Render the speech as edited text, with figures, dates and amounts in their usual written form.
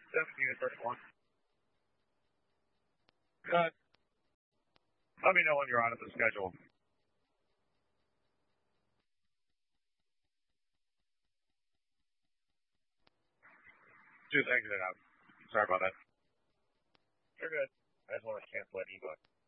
17 is first one. Good. Let me know when you're on at the schedule. Two things it out. Sorry about that. You're good. I just want to cancel that ebook.